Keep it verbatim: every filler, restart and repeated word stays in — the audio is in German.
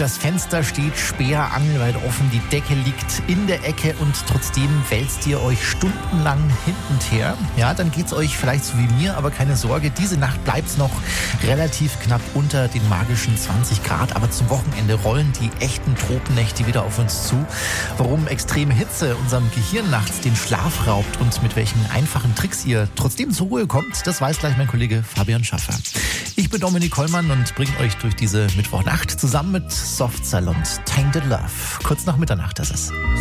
Das Fenster steht sperrangelweit offen, die Decke liegt in der Ecke und trotzdem wälzt ihr euch stundenlang hin und her. Ja, dann geht's euch vielleicht so wie mir, aber keine Sorge, diese Nacht bleibt's noch relativ knapp unter den magischen zwanzig Grad, aber zum Wochenende rollen die echten Tropennächte wieder auf uns zu. Warum extreme Hitze unserem Gehirn nachts den Schlaf raubt und mit welchen einfachen Tricks ihr trotzdem zur Ruhe kommt, das weiß gleich mein Kollege Fabian Schaffer. Ich bin Dominik Kollmann und bringe euch durch diese Mittwochnacht zusammen mit Soft Cell und Tainted Love. Kurz nach Mitternacht ist es.